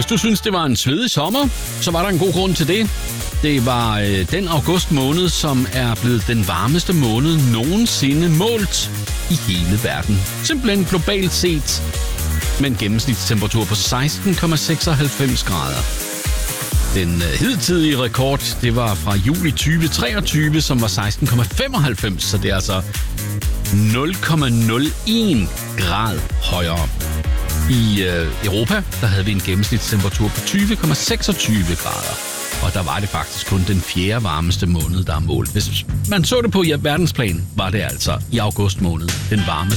du synes, det var en svedig sommer, så var der en god grund til det. Det var den august måned, som er blevet den varmeste måned nogensinde målt i hele verden. Simpelthen globalt set med en gennemsnitstemperatur på 16,96 grader. Den hidtidige rekord, det var fra juli 2023, som var 16,95, så det er altså 0,01 grad højere. I Europa, der havde vi en gennemsnitstemperatur på 20,26 grader. Og der var det faktisk kun den 4. varmeste måned, der er målt. Hvis man så det på verdensplan, var det altså i august måned den varmeste.